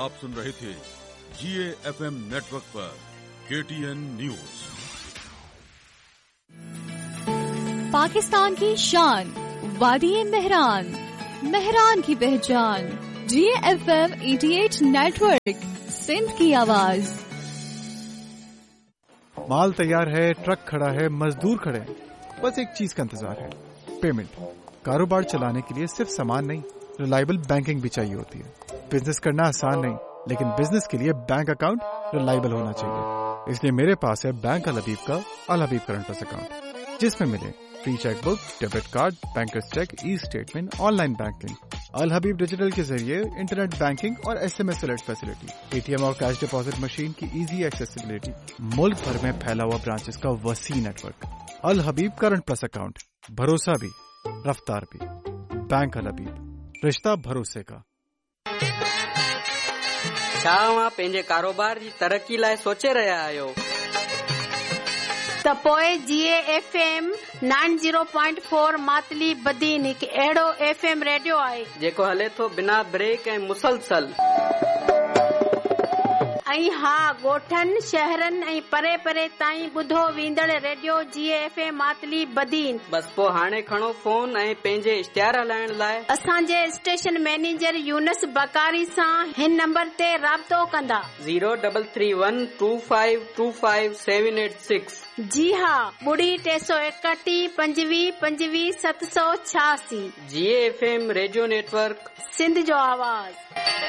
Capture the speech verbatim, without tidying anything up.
आप सुन रहे थे जीए FM network पर केटीएन न्यूज। पाकिस्तान की शान, वादी मेहरान, मेहरान की पहचान, जीए एफएम अठासी नेटवर्क, सिंध की आवाज। माल तैयार है, ट्रक खड़ा है, मजदूर खड़े हैं, बस एक चीज का इंतजार है, पेमेंट। कारोबार चलाने के लिए सिर्फ सामान नहीं, रिलायबल बैंकिंग भी चाहिए होती है। बिजनेस करना आसान नहीं, लेकिन बिजनेस के लिए बैंक अकाउंट रिलायबल होना चाहिए। इसलिए मेरे पास है बैंक अल हबीब का अल हबीब करंट प्लस अकाउंट, जिसमें मिले free chequebook, debit card, bankers check, e statement, online banking, अल हबीब डिजिटल के जरिए इंटरनेट बैंकिंग और एसएमएस अलर्ट फैसिलिटी, एटीएम और कैश डिपॉजिट मशीन की इजी एक्सेसिबिलिटी, मुल्क भर में फैला हुआ ब्रांचेस का वसी नेटवर्क। अल हबीब करंट प्लस अकाउंट, भरोसा भी रफ्तार भी। बैंक अल हबीब, रिश्ता भरोसे का। छा तव्हां पंहिंजे कारोबार जी तरक़ी लाइ सोचे रहिया आहियो? त पोइ जीए FM ninety point four Matali Badin हिकु अहिड़ो एफएम रेडियो आहे जेको हले थो बिना ब्रेक ऐं मुसलसल। ऐं हा, ॻोठनि, शहरनि ऐं परे परे ताईं ॿुधो वेंदड़ रेडियो जीए एफएम मातली बदीन। बस पोइ हाणे खणो फोन ऐं पंहिंजे इश्तिहार हलाइण लाइ असांजे स्टेशन मैनेजर यूनस बकारी सां हिन नंबर ते राब्तो कंदा। Zero double three one two five two five seven eight six. जी हा, ॿुड़ी टे सौ एकटीह पंजवीह पंजवीह सत सौ छियासी। जीए एफएम रेडियो नेटवर्क, सिंध जो आवाज़।